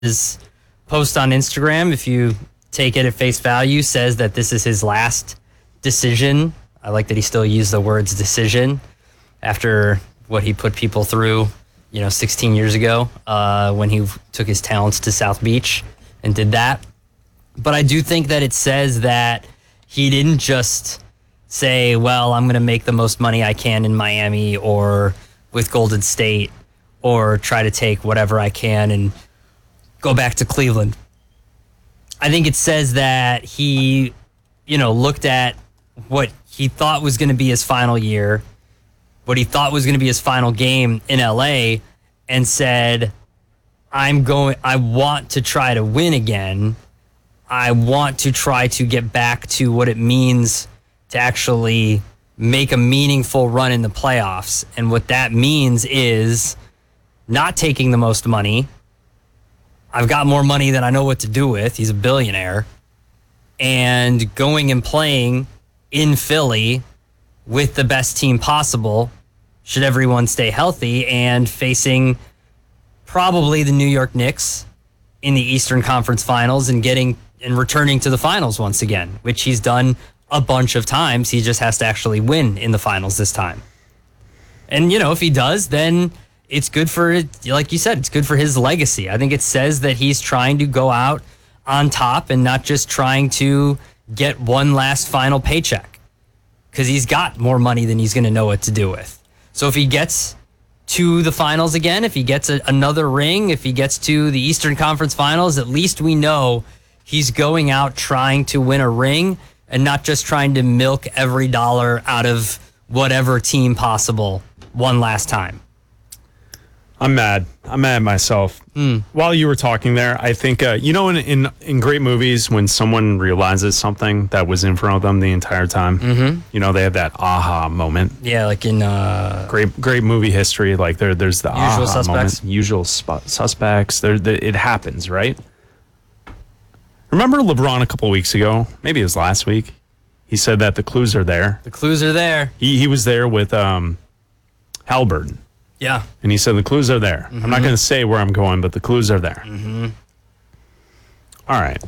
His post on Instagram, if you take it at face value, says that this is his last decision. I like that he still used the words decision after what he put people through, 16 years ago when he took his talents to South Beach and did that. But I do think that it says that he didn't just say, well, I'm going to make the most money I can in Miami or with Golden State or try to take whatever I can and go back to Cleveland. I think it says that he, looked at what he thought was going to be his final year, what he thought was going to be his final game in LA, and said, I want to try to win again. I want to try to get back to what it means to actually make a meaningful run in the playoffs. And what that means is not taking the most money. I've got more money than I know what to do with. He's a billionaire. And going and playing in Philly with the best team possible, should everyone stay healthy, and facing probably the New York Knicks in the Eastern Conference Finals and returning to the finals once again, which he's done a bunch of times. He just has to actually win in the finals this time. And, if he does, then it's good for, like you said, it's good for his legacy. I think it says that he's trying to go out on top and not just trying to get one last final paycheck, because he's got more money than he's going to know what to do with. So if he gets to the finals again, if he gets another ring, if he gets to the Eastern Conference Finals, at least we know he's going out trying to win a ring and not just trying to milk every dollar out of whatever team possible one last time. I'm mad. I'm mad at myself. While you were talking there, I think, in great movies, when someone realizes something that was in front of them the entire time, they have that aha moment. Yeah, like in great movie history, like there's the Usual aha Suspects. moment. Usual Suspects. It happens, right? Remember LeBron a couple weeks ago? Maybe it was last week. He said that the clues are there. The clues are there. He was there with Halliburton. Yeah. And he said the clues are there. I'm not going to say where I'm going, but the clues are there. All right.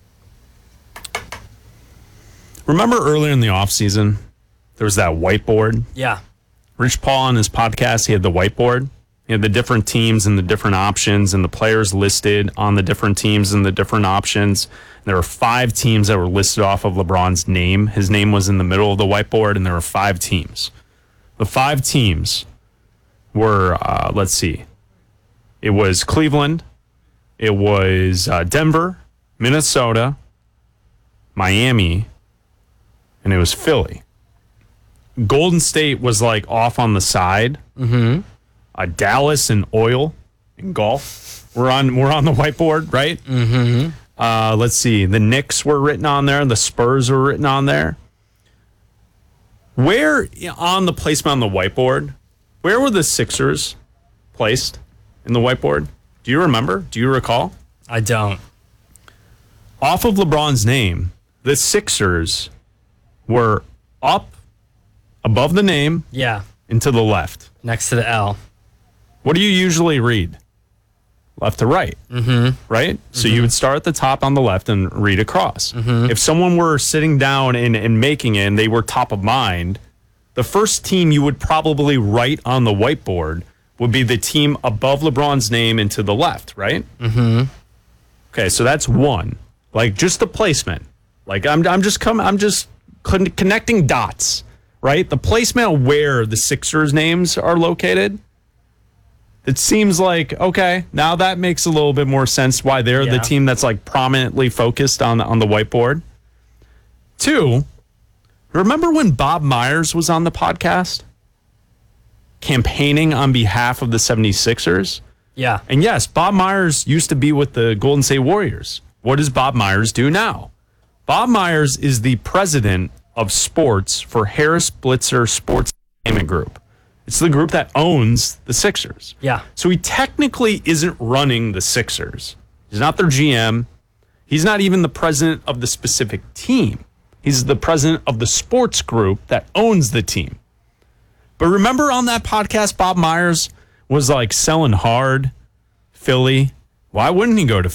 Remember earlier in the offseason, there was that whiteboard? Yeah. Rich Paul on his podcast, he had the whiteboard. He had the different teams and the different options and the players listed on the different teams and the different options. There were 5 teams that were listed off of LeBron's name. His name was in the middle of the whiteboard, and there were 5 teams. The 5 teams were, let's see, it was Cleveland, it was Denver, Minnesota, Miami, and it was Philly. Golden State was like off on the side. Dallas and oil and golf were on the whiteboard, right? Let's see, the Knicks were written on there, the Spurs were written on there. Where on the placement on the whiteboard? Where were the Sixers placed in the whiteboard? Do you remember? Do you recall? I don't. Off of LeBron's name, the Sixers were up above the name. Yeah. And to the left. Next to the L. What do you usually read? Left to right. Right? So you would start at the top on the left and read across. If someone were sitting down and making it and they were top of mind, the first team you would probably write on the whiteboard would be the team above LeBron's name and to the left, right? Okay, so that's one. Like, just the placement. Like, I'm just connecting dots, right? The placement of where the Sixers' names are located. It seems like, okay, now that makes a little bit more sense why they're the team that's like prominently focused on the whiteboard. 2, remember when Bob Myers was on the podcast campaigning on behalf of the 76ers? Yeah. And yes, Bob Myers used to be with the Golden State Warriors. What does Bob Myers do now? Bob Myers is the president of sports for Harris Blitzer Sports Entertainment Group. It's the group that owns the Sixers. Yeah. So he technically isn't running the Sixers. He's not their GM. He's not even the president of the specific team. He's the president of the sports group that owns the team. But remember on that podcast, Bob Myers was like selling hard Philly Why wouldn't he go to